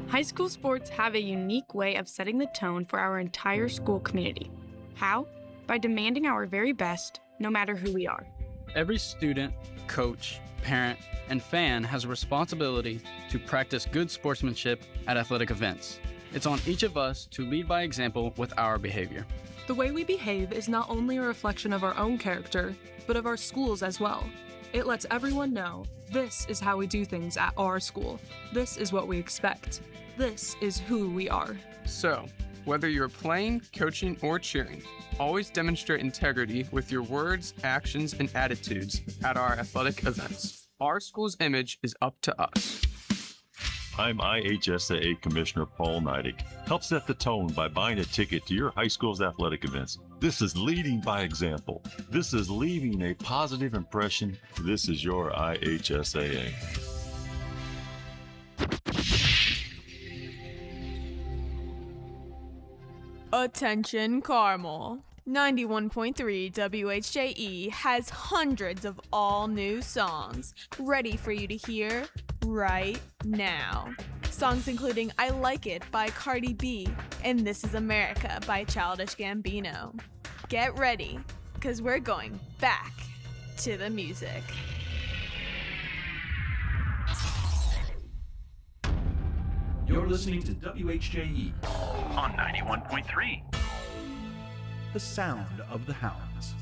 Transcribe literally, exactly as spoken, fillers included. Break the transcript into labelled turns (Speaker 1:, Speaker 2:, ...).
Speaker 1: High school sports have a unique way of setting the tone for our entire school community. How? By demanding our very best, no matter who we are.
Speaker 2: Every student, coach, parent, and fan has a responsibility to practice good sportsmanship at athletic events. It's on each of us to lead by example with our behavior.
Speaker 3: The way we behave is not only a reflection of our own character, but of our schools as well. It lets everyone know, this is how we do things at our school. This is what we expect. This is who we are.
Speaker 4: So, whether you're playing, coaching, or cheering, always demonstrate integrity with your words, actions, and attitudes at our athletic events. Our school's image is up to us.
Speaker 5: I'm I H S A A Commissioner Paul Neidig. Help set the tone by buying a ticket to your high school's athletic events. This is leading by example. This is leaving a positive impression. This is your I H S A A.
Speaker 6: Attention Carmel. ninety-one point three W H J E has hundreds of all new songs ready for you to hear right now. Songs including I Like It by Cardi B and This Is America by Childish Gambino. Get ready, because we're going back to the music.
Speaker 7: You're listening to W H J E
Speaker 8: on ninety-one point three.
Speaker 7: The sound of the hounds.